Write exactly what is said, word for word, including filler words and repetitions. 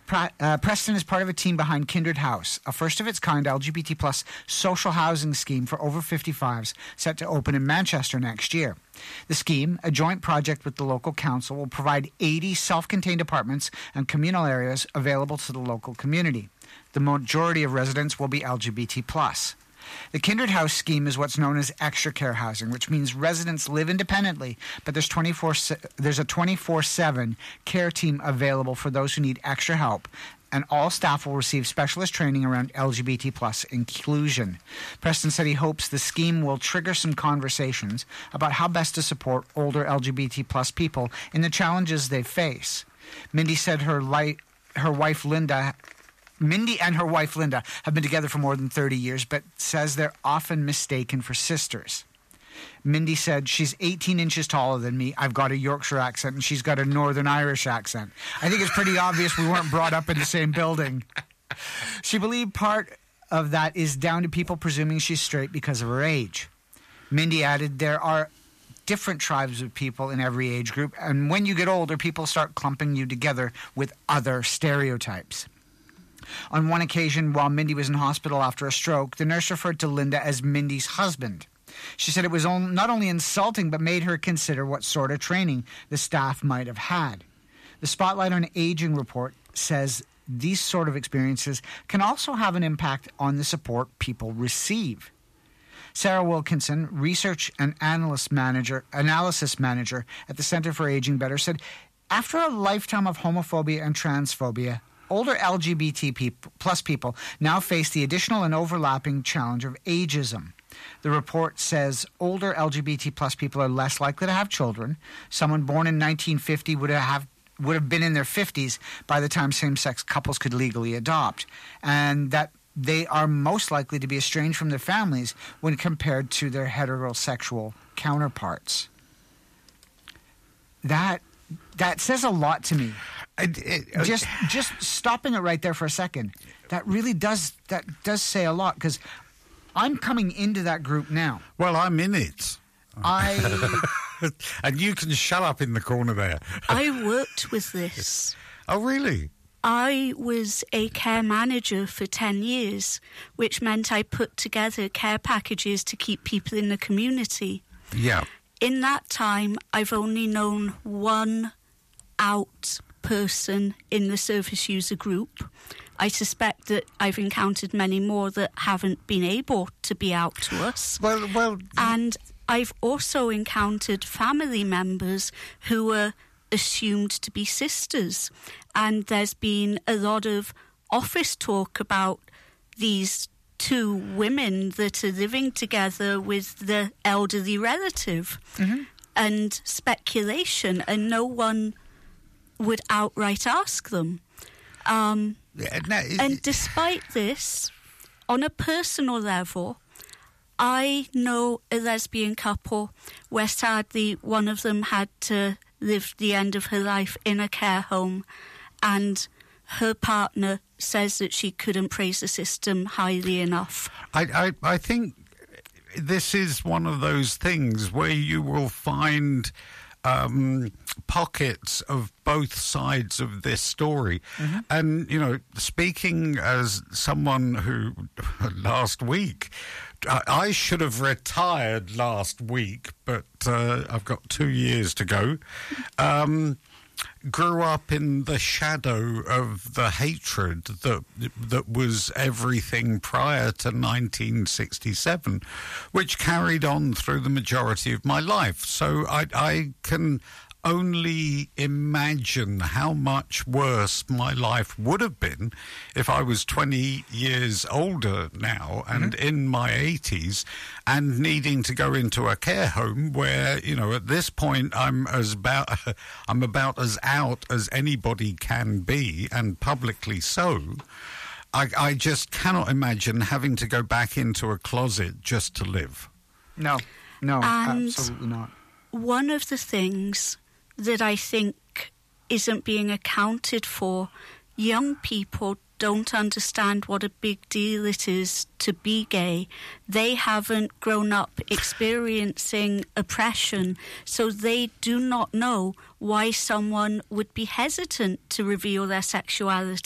Pra- uh, Preston is part of a team behind Kindred House, a first-of-its-kind L G B T plus social housing scheme for over fifty-fives set to open in Manchester next year. The scheme, a joint project with the local council, will provide eighty self-contained apartments and communal areas available to the local community. The majority of residents will be L G B T plus. The Kindred House scheme is what's known as extra care housing, which means residents live independently, but there's twenty-four there's a twenty-four seven care team available for those who need extra help, and all staff will receive specialist training around L G B T plus inclusion. Preston said he hopes the scheme will trigger some conversations about how best to support older L G B T plus people in the challenges they face. Mindy said her, li- her wife Linda... Mindy and her wife, Linda, have been together for more than thirty years, but says they're often mistaken for sisters. Mindy said, she's eighteen inches taller than me. I've got a Yorkshire accent, and she's got a Northern Irish accent. I think it's pretty obvious we weren't brought up in the same building. She believed part of that is down to people presuming she's straight because of her age. Mindy added, there are different tribes of people in every age group, and when you get older, people start clumping you together with other stereotypes. On one occasion, while Mindy was in hospital after a stroke, the nurse referred to Linda as Mindy's husband. She said it was on, not only insulting, but made her consider what sort of training the staff might have had. The Spotlight on Aging report says these sort of experiences can also have an impact on the support people receive. Sarah Wilkinson, research and analyst manager, analysis manager at the Center for Aging Better, said, after a lifetime of homophobia and transphobia, older L G B T plus people now face the additional and overlapping challenge of ageism. The report says older L G B T plus people are less likely to have children. Someone born in nineteen fifty would have would have been in their fifties by the time same-sex couples could legally adopt, and that they are most likely to be estranged from their families when compared to their heterosexual counterparts. That that says a lot to me. It, it, just just stopping it right there for a second, that really does that does say a lot, because I'm coming into that group now. Well, I'm in it. I and you can shut up in the corner there. I worked with this. Oh, really? I was a care manager for ten years, which meant I put together care packages to keep people in the community. Yeah. In that time, I've only known one out person in the service user group. I suspect that I've encountered many more that haven't been able to be out to us. Well, well, and I've also encountered family members who were assumed to be sisters, and there's been a lot of office talk about these two women that are living together with the elderly relative, mm-hmm. and speculation, and no one would outright ask them. Um, yeah, no, it, and despite this, on a personal level, I know a lesbian couple where sadly one of them had to live the end of her life in a care home, and her partner says that she couldn't praise the system highly enough. I, I, I think this is one of those things where you will find um, pockets of both sides of this story. Mm-hmm. And, you know, speaking as someone who last week, I, I should have retired last week, but uh, I've got two years to go. Um grew up in the shadow of the hatred that that was everything prior to nineteen sixty-seven, which carried on through the majority of my life. So I, I can only imagine how much worse my life would have been if I was twenty years older now and mm-hmm. in my eighties and needing to go into a care home where, you know, at this point I'm as about I'm about as out as anybody can be, and publicly so. I, I just cannot imagine having to go back into a closet just to live. No, no, and absolutely not. One of the things that I think isn't being accounted for, young people don't understand what a big deal it is to be gay. They haven't grown up experiencing oppression, so they do not know why someone would be hesitant to reveal their sexuality.